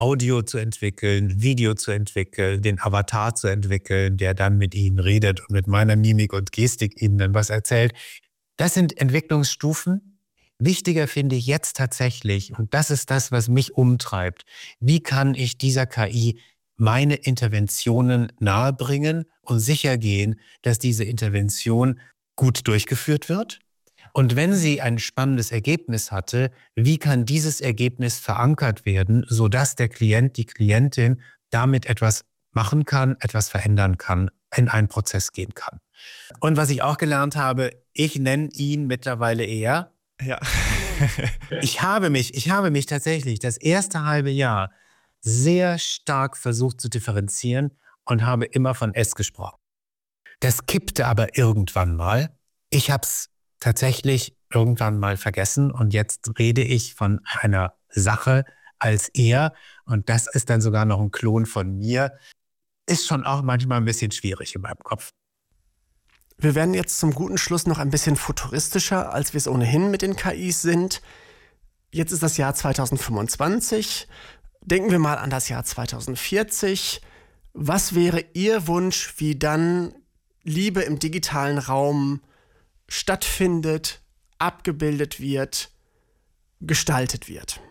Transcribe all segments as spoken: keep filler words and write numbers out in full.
Audio zu entwickeln, Video zu entwickeln, den Avatar zu entwickeln, der dann mit Ihnen redet und mit meiner Mimik und Gestik Ihnen dann was erzählt. Das sind Entwicklungsstufen. Wichtiger finde ich jetzt tatsächlich, und das ist das, was mich umtreibt, wie kann ich dieser K I meine Interventionen nahebringen und sicher gehen, dass diese Intervention gut durchgeführt wird? Und wenn sie ein spannendes Ergebnis hatte, wie kann dieses Ergebnis verankert werden, sodass der Klient, die Klientin damit etwas machen kann, etwas verändern kann, in einen Prozess gehen kann. Und was ich auch gelernt habe, ich nenne ihn mittlerweile eher. Ja. ich habe mich, ich habe mich tatsächlich das erste halbe Jahr sehr stark versucht zu differenzieren und habe immer von S gesprochen. Das kippte aber irgendwann mal. Ich habe es tatsächlich irgendwann mal vergessen und jetzt rede ich von einer Sache als er und das ist dann sogar noch ein Klon von mir. Ist schon auch manchmal ein bisschen schwierig in meinem Kopf. Wir werden jetzt zum guten Schluss noch ein bisschen futuristischer, als wir es ohnehin mit den K Is sind. Jetzt ist das Jahr zweitausendfünfundzwanzig. Denken wir mal an das Jahr zweitausendvierzig. Was wäre Ihr Wunsch, wie dann Liebe im digitalen Raum stattfindet, abgebildet wird, gestaltet wird?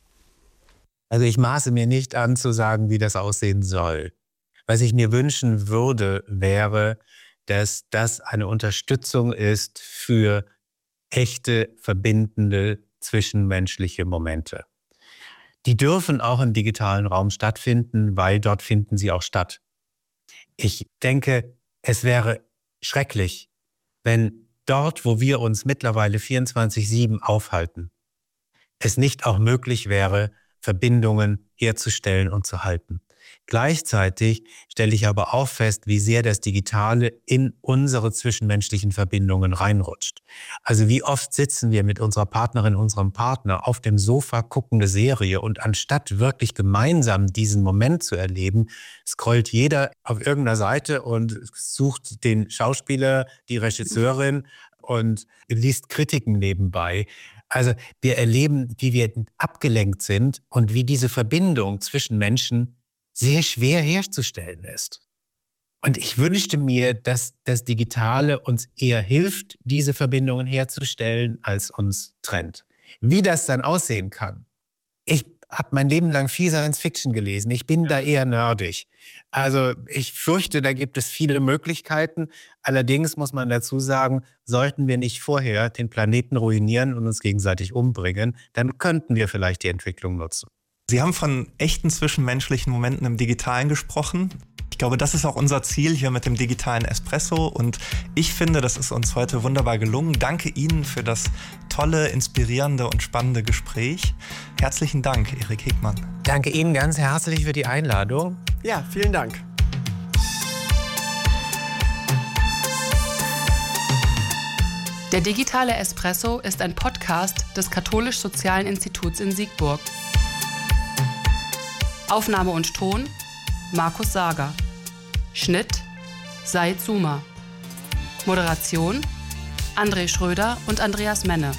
Also ich maße mir nicht an zu sagen, wie das aussehen soll. Was ich mir wünschen würde, wäre, dass das eine Unterstützung ist für echte, verbindende, zwischenmenschliche Momente. Die dürfen auch im digitalen Raum stattfinden, weil dort finden sie auch statt. Ich denke, es wäre schrecklich, wenn dort, wo wir uns mittlerweile vierundzwanzig sieben aufhalten, es nicht auch möglich wäre, Verbindungen herzustellen und zu halten. Gleichzeitig stelle ich aber auch fest, wie sehr das Digitale in unsere zwischenmenschlichen Verbindungen reinrutscht. Also wie oft sitzen wir mit unserer Partnerin, unserem Partner auf dem Sofa, gucken eine Serie und anstatt wirklich gemeinsam diesen Moment zu erleben, scrollt jeder auf irgendeiner Seite und sucht den Schauspieler, die Regisseurin und liest Kritiken nebenbei. Also wir erleben, wie wir abgelenkt sind und wie diese Verbindung zwischen Menschen sehr schwer herzustellen ist. Und ich wünschte mir, dass das Digitale uns eher hilft, diese Verbindungen herzustellen, als uns trennt. Wie das dann aussehen kann. Ich habe mein Leben lang viel Science-Fiction gelesen. Ich bin ja. da eher nerdig. Also ich fürchte, da gibt es viele Möglichkeiten. Allerdings muss man dazu sagen, sollten wir nicht vorher den Planeten ruinieren und uns gegenseitig umbringen, dann könnten wir vielleicht die Entwicklung nutzen. Sie haben von echten zwischenmenschlichen Momenten im Digitalen gesprochen. Ich glaube, das ist auch unser Ziel hier mit dem digitalen Espresso und ich finde, das ist uns heute wunderbar gelungen. Danke Ihnen für das tolle, inspirierende und spannende Gespräch. Herzlichen Dank, Erik Hegmann. Danke Ihnen ganz herzlich für die Einladung. Ja, vielen Dank. Der digitale Espresso ist ein Podcast des Katholisch-Sozialen Instituts in Siegburg. Aufnahme und Ton Markus Sager. Schnitt Said Suma. Moderation André Schröder und Andreas Menne.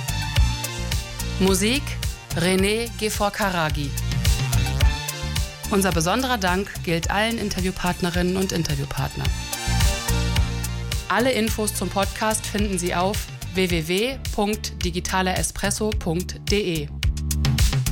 Musik René Gefor-Karagi. Unser besonderer Dank gilt allen Interviewpartnerinnen und Interviewpartnern. Alle Infos zum Podcast finden Sie auf w w w punkt digitalerespresso punkt d e.